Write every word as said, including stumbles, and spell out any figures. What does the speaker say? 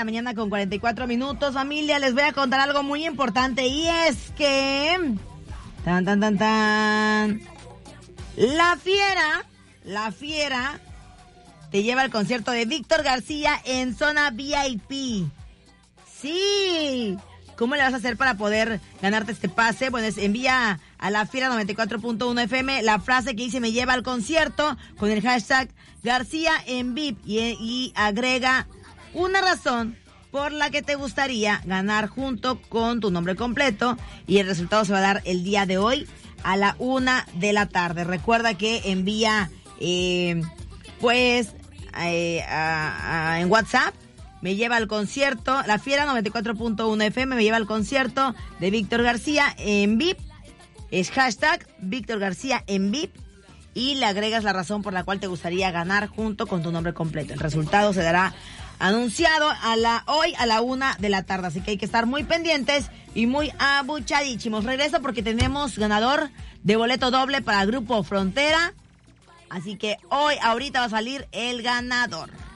mañana con cuarenta y cuatro minutos. Familia, les voy a contar algo muy importante y es que... Tan, tan, tan, tan... La Fiera, La Fiera te lleva al concierto de Víctor García en zona V I P. Sí. ¿Cómo le vas a hacer para poder ganarte este pase? Bueno, envía a La Fiera noventa y cuatro punto uno F M la frase que dice me lleva al concierto con el hashtag García en V I P y, y agrega una razón por la que te gustaría ganar junto con tu nombre completo y el resultado se va a dar el día de hoy a la una de la tarde. Recuerda que envía eh, pues eh, a, a, en WhatsApp me lleva al concierto, La Fiera noventa y cuatro punto uno F M me lleva al concierto de Víctor García en V I P, es hashtag Víctor García en V I P y le agregas la razón por la cual te gustaría ganar junto con tu nombre completo. El resultado se dará anunciado a la hoy a la una de la tarde, así que hay que estar muy pendientes y muy abuchadísimos. Regreso porque tenemos ganador de boleto doble para Grupo Frontera, así que hoy, ahorita va a salir el ganador.